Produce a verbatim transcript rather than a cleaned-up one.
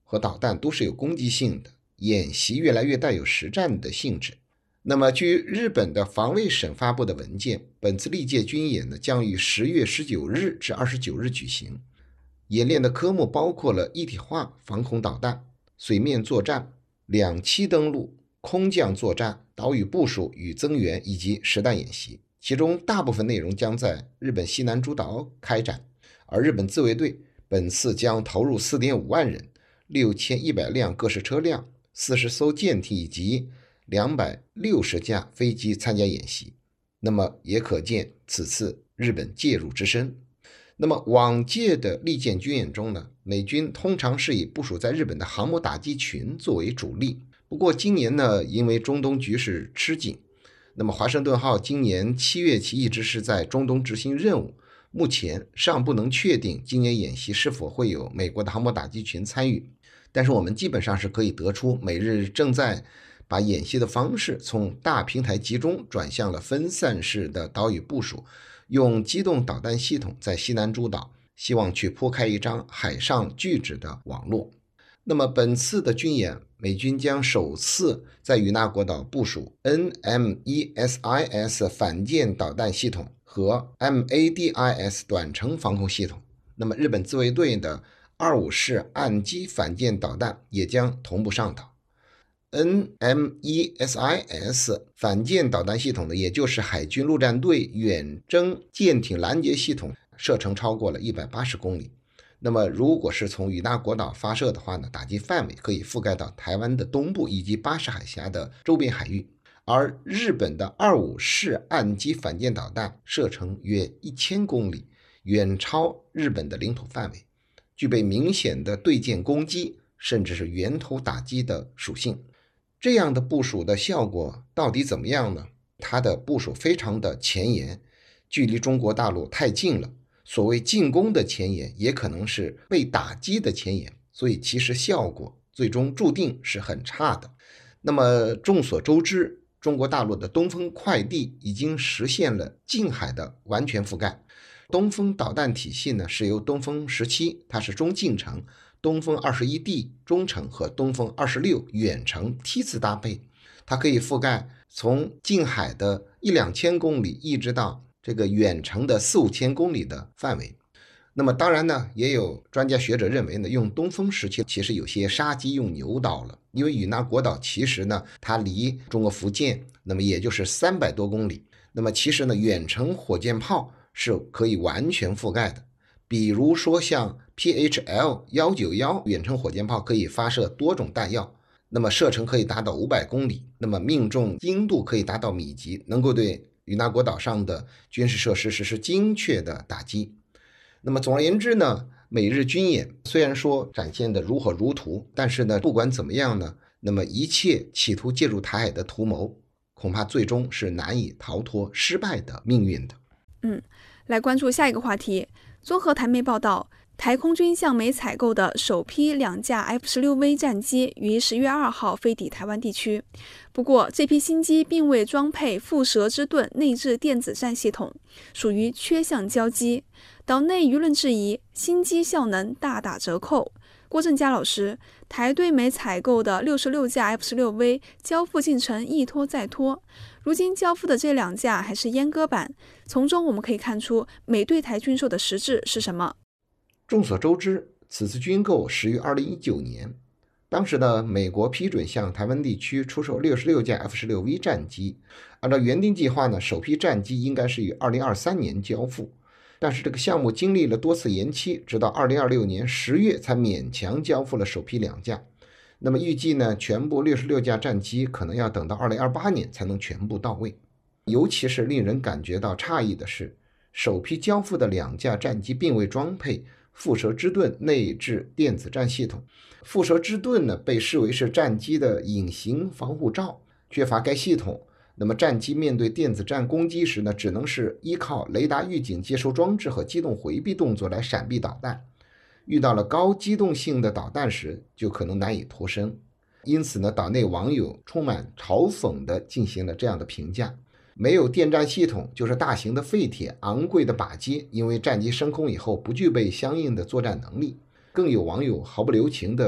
和导弹都是有攻击性的，演习越来越带有实战的性质。那么据日本的防卫省发布的文件，本次历届军演呢将于十月十九日至二十九日举行。演练的科目包括了一体化防空导弹、水面作战、两栖登陆、空降作战、岛屿部署与增援以及实弹演习，其中大部分内容将在日本西南诸岛开展。而日本自卫队本次将投入 四点五万人、六千一百辆各式车辆、四十艘舰艇以及两百六十架飞机参加演习。那么也可见此次日本介入之深。那么往届的历届军演中呢，美军通常是以部署在日本的航母打击群作为主力。不过今年呢，因为中东局势吃紧，那么华盛顿号今年七月起一直是在中东执行任务，目前尚不能确定今年演习是否会有美国的航母打击群参与。但是我们基本上是可以得出，美日正在把演习的方式从大平台集中转向了分散式的岛屿部署，用机动导弹系统在西南诸岛，希望去铺开一张海上巨制的网络。那么本次的军演，美军将首次在与那国岛部署 N M E S I S 反舰导弹系统和 M A D I S 短程防空系统。那么日本自卫队的二五式岸基反舰导弹也将同步上岛。N M E S I S 反舰导弹系统呢，也就是海军陆战队远征舰艇拦截系统，射程超过了一百八十公里。那么如果是从与那国岛发射的话呢，打击范围可以覆盖到台湾的东部以及巴士海峡的周边海域。而日本的二五式岸基反舰导弹射程约一千公里，远超日本的领土范围，具备明显的对舰攻击甚至是源头打击的属性。这样的部署的效果到底怎么样呢？它的部署非常的前沿，距离中国大陆太近了，所谓进攻的前沿也可能是被打击的前沿，所以其实效果最终注定是很差的。那么众所周知，中国大陆的东风快递已经实现了近海的完全覆盖。东风导弹体系呢，是由东风十七，它是中近程，东风 二十一 D 中程和东风二十六远程梯次搭配，它可以覆盖从近海的一两千公里一直到这个远程的四五千公里的范围。那么当然呢，也有专家学者认为呢，用东风十七其实有些杀鸡用牛刀了，因为与那国岛其实呢，它离中国福建那么也就是三百多公里，那么其实呢，远程火箭炮是可以完全覆盖的。比如说像 P H L 一九一远程火箭炮可以发射多种弹药，那么射程可以达到五百公里，那么命中精度可以达到米级，能够对与那国岛上的军事设施实施精确的打击。那么总而言之呢，美日军演虽然说展现的如火如荼，但是呢，不管怎么样呢，那么一切企图介入台海的图谋，恐怕最终是难以逃脱失败的命运的。 嗯，来关注下一个话题。综合台媒报道，台空军向美采购的首批两架 F 十六 V 战机于十月二号飞抵台湾地区。不过，这批新机并未装配蝮蛇之盾内置电子战系统，属于缺项交机。岛内舆论质疑新机效能大打折扣。郭正佳老师，台对美采购的六十六架 F 十六 V 交付进程一拖再拖，如今交付的这两架还是阉割版，从中我们可以看出美对台军售的实质是什么。 众所周知，此次军购始于二零一九年，当时呢，美国批准向台湾地区出售六十六架 F 十六 V 战机，按照原定计划呢，首批战机应该是于二零二三年交付。但是这个项目经历了多次延期，直到二零二六年十月才勉强交付了首批两架。那么预计呢，全部六十六架战机可能要等到二零二八年才能全部到位。尤其是令人感觉到诧异的是，首批交付的两架战机并未装配蝮蛇之盾内置电子战系统。蝮蛇之盾呢，被视为是战机的隐形防护罩，缺乏该系统，那么战机面对电子战攻击时呢，只能是依靠雷达预警接收装置和机动回避动作来闪避导弹，遇到了高机动性的导弹时就可能难以脱身。因此呢，岛内网友充满嘲讽地进行了这样的评价：没有电战系统就是大型的废铁，昂贵的靶机因为战机升空以后不具备相应的作战能力。更有网友毫不留情地